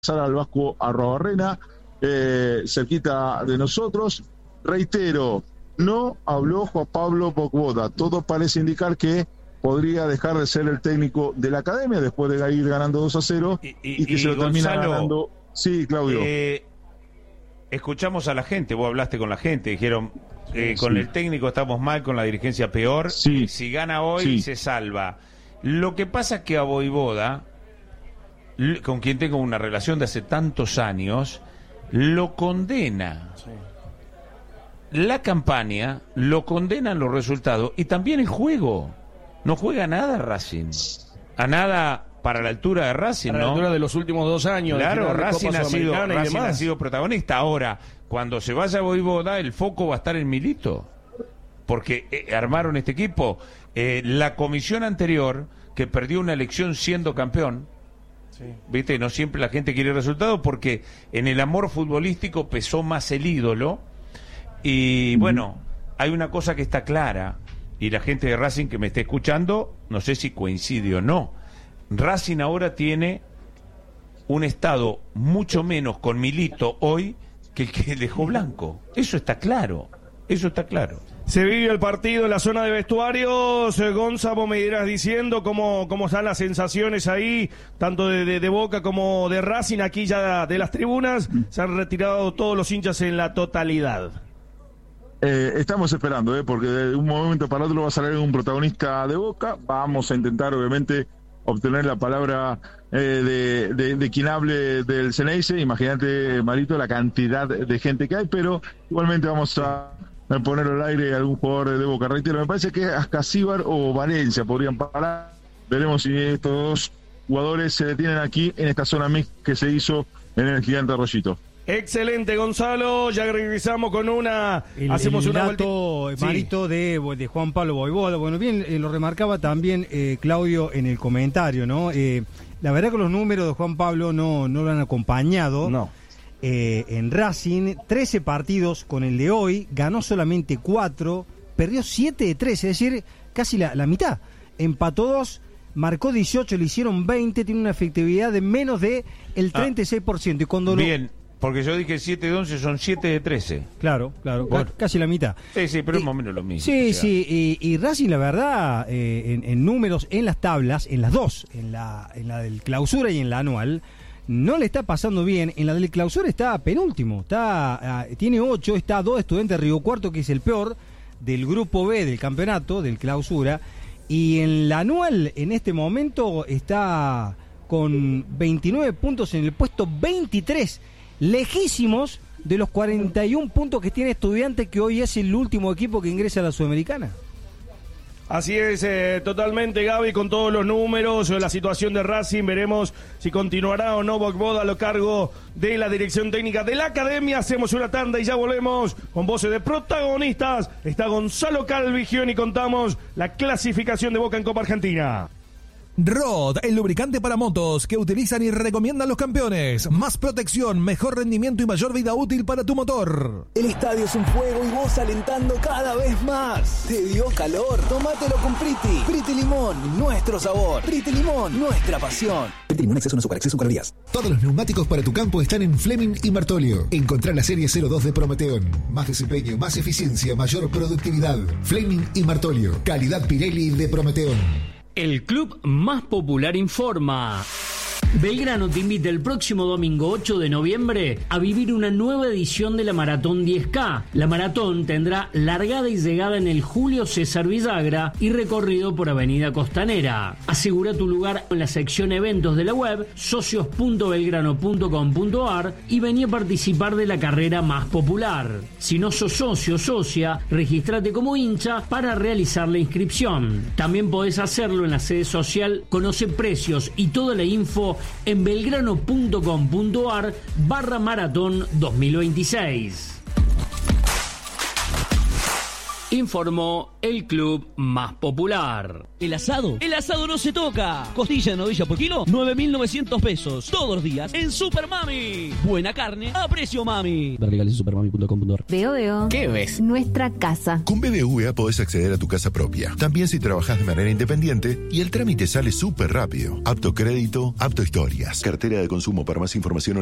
al Vasco Arrobarrena, cerquita de nosotros. Reitero, no habló Juan Pablo Bocboda. Todo parece indicar que podría dejar de ser el técnico de la academia después de ir ganando 2-0 y que se lo termina ganando. Sí, Claudio. Escuchamos a la gente, vos hablaste con la gente, dijeron, con el técnico estamos mal, con la dirigencia peor, si gana hoy se salva. Lo que pasa es que a Voivoda, con quien tengo una relación de hace tantos años, lo condena. La campaña, lo condenan los resultados y también el juego. No juega nada Racing. A nada para la altura de Racing, ¿no? Para la altura de los últimos 2 años. Claro, Racing ha sido protagonista. Ahora, cuando se vaya Voivoda, el foco va a estar en Milito. Porque armaron este equipo. La comisión anterior, que perdió una elección siendo campeón, ¿viste? No siempre la gente quiere resultados porque en el amor futbolístico pesó más el ídolo. Y bueno, hay una cosa que está clara, y la gente de Racing que me esté escuchando, no sé si coincide o no. Racing ahora tiene un estado mucho menos con Milito hoy que el que dejó Blanco. Eso está claro, eso está claro. Se vive el partido en la zona de vestuarios. Gonzalo, me irás diciendo cómo están las sensaciones ahí, tanto de Boca como de Racing. Aquí ya de las tribunas se han retirado todos los hinchas en la totalidad. Estamos esperando, porque de un momento para otro va a salir un protagonista de Boca. Vamos a intentar, obviamente, obtener la palabra de quien hable del Ceneice. Imagínate, Marito, la cantidad de gente que hay, pero igualmente vamos a poner al aire a algún jugador de Boca. Reitero, me parece que Ascasíbar o Valencia podrían parar. Veremos si estos dos jugadores se detienen aquí en esta zona mix que se hizo en el Gigante Arroyito. Excelente, Gonzalo. Ya regresamos con hacemos una dato, Marito, de Juan Pablo Voivoda. Bueno, bien, lo remarcaba también Claudio en el comentario, ¿no? La verdad que los números de Juan Pablo no lo han acompañado. No. En Racing, 13 partidos con el de hoy, ganó solamente 4, perdió 7 de 13, es decir, casi la mitad. Empató 2, marcó 18, le hicieron 20, tiene una efectividad de menos de el 36%. Y cuando bien. Porque yo dije 7 de 11, son 7 de 13. Claro, bueno. Casi la mitad. Sí, pero es más o menos lo mismo. Sí, y Racing, la verdad, en números, en las tablas, en las dos, en la del clausura y en la anual, no le está pasando bien. En la del clausura está penúltimo, tiene 8, está a 2 Estudiantes de Río Cuarto, que es el peor del grupo B del campeonato, del clausura, y en la anual, en este momento, está con 29 puntos en el puesto 23, lejísimos de los 41 puntos que tiene Estudiantes, que hoy es el último equipo que ingresa a la Sudamericana. Así es, totalmente, Gaby, con todos los números, la situación de Racing, veremos si continuará o no Bocboda a lo cargo de la dirección técnica de la academia. Hacemos una tanda y ya volvemos con voces de protagonistas. Está Gonzalo Calvigione y contamos la clasificación de Boca en Copa Argentina. Rod, el lubricante para motos que utilizan y recomiendan los campeones. Más protección, mejor rendimiento y mayor vida útil para tu motor. El estadio es un juego y vos alentando cada vez más. ¿Te dio calor? Tómatelo con Priti. Priti Limón, nuestro sabor. Priti Limón, nuestra pasión. Priti Limón, exceso en azúcar, exceso en calorías. Todos los neumáticos para tu campo están en Fleming y Martolio. Encontrá la serie 02 de Prometeón. Más desempeño, más eficiencia, mayor productividad. Fleming y Martolio. Calidad Pirelli de Prometeón. El club más popular informa. Belgrano te invita el próximo domingo 8 de noviembre a vivir una nueva edición de la Maratón 10K. La maratón tendrá largada y llegada en el Julio César Villagra y recorrido por Avenida Costanera. Asegura tu lugar en la sección eventos de la web socios.belgrano.com.ar y vení a participar de la carrera más popular. Si no sos socio o socia, regístrate como hincha para realizar la inscripción. También podés hacerlo en la sede social. Conoce precios y toda la info en belgrano.com.ar/maratón 2026. Informó el club más popular. ¿El asado? El asado no se toca. Costilla de novilla por kilo, 9.900 pesos. Todos los días en Super Mami. Buena carne a precio mami. Ver legales en supermami.com.ar. Veo. ¿Qué ves? Nuestra casa. Con BBVA podés acceder a tu casa propia. También si trabajás de manera independiente y el trámite sale súper rápido. Apto crédito, apto historias. Cartera de consumo. Para más información